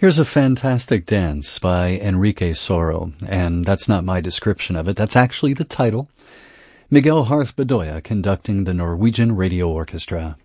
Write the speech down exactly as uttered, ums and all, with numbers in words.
Here's a fantastic dance by Enrique Soro, and that's not my description of it. That's actually the title. Miguel Harth Bedoya conducting the Norwegian Radio Orchestra.